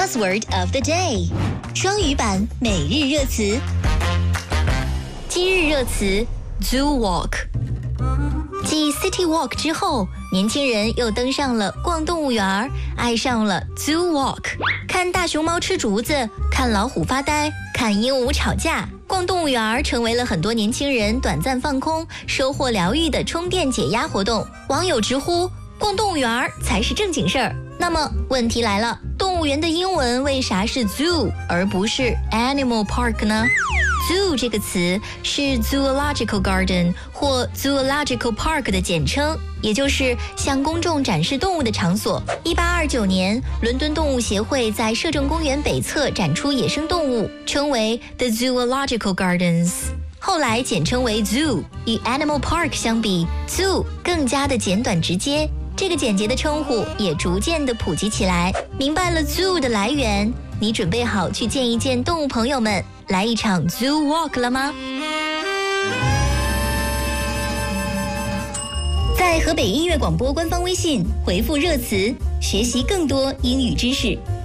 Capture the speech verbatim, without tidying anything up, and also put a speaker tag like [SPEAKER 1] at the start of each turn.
[SPEAKER 1] Buzzword of the day， 双语版每日热词。今日热词 Zoo Walk。继 City Walk 之后，年轻人又登上了逛动物园，爱上了 Zoo Walk。看大熊猫吃竹子，看老虎发呆，看鹦鹉吵架。逛动物园成为了很多年轻人短暂放空、收获疗愈的充电解压活动。网友直呼，逛动物园才是正经事儿。那么问题来了，动物园的英文为啥是 zoo 而不是 animal park 呢？Zoo 这个词是 zoological garden 或 zoological park 的简称，也就是向公众展示动物的场所。一八二九年，伦敦动物协会在摄政公园北侧展出野生动物，称为 the zoological gardens。后来简称为 zoo， 与 animal park 相比 ，zoo 更加的简短直接。这个简洁的称呼也逐渐的普及起来。明白了 zoo 的来源，你准备好去见一见动物朋友们，来一场 zoo walk 了吗？在河北音乐广播官方微信回复热词，学习更多英语知识。